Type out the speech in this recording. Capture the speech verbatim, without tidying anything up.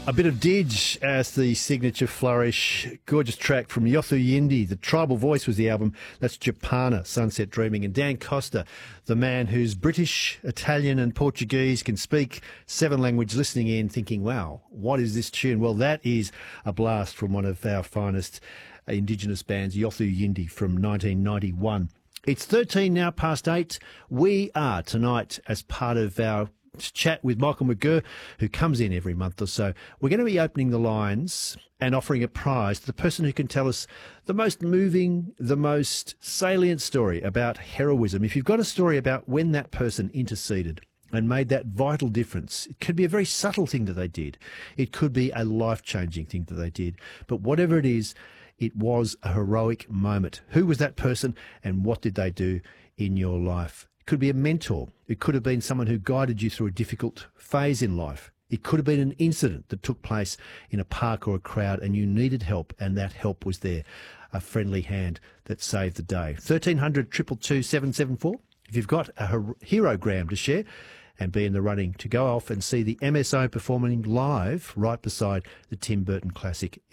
A bit of Didge as the signature flourish. Gorgeous track from Yothu Yindi. The Tribal Voice was the album. That's Japana, Sunset Dreaming. And Dan Costa, the man who's British, Italian and Portuguese, can speak seven languages, listening in, thinking, wow, what is this tune? Well, that is a blast from one of our finest Indigenous bands, Yothu Yindi, from nineteen ninety-one. It's thirteen now past eight. We are tonight, as part of our chat with Michael McGurr, who comes in every month or so, we're going to be opening the lines and offering a prize to the person who can tell us the most moving, the most salient story about heroism. If you've got a story about when that person interceded and made that vital difference, it could be a very subtle thing that they did. It could be a life-changing thing that they did. But whatever it is, it was a heroic moment. Who was that person and what did they do in your life? Could be a mentor. It could have been someone who guided you through a difficult phase in life. It could have been an incident that took place in a park or a crowd and you needed help and that help was there. A friendly hand that saved the day. thirteen hundred, two two two, seven seven four. If you've got a herogram to share and be in the running to go off and see the M S O performing live right beside the Tim Burton classic